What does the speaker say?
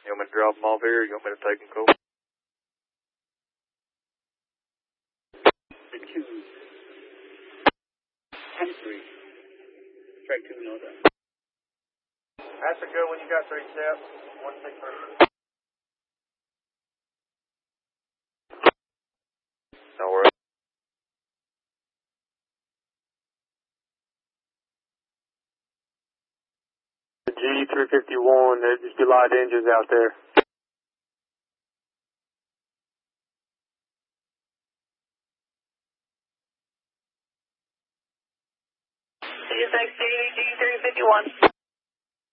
You want me to drop them off here or you want me to take them cool? The 2. 10-3. Strike 2, no that. That's a good one. You got 3 steps. 163. No worries. The G351, there'd just be light engines out there. CSX G351.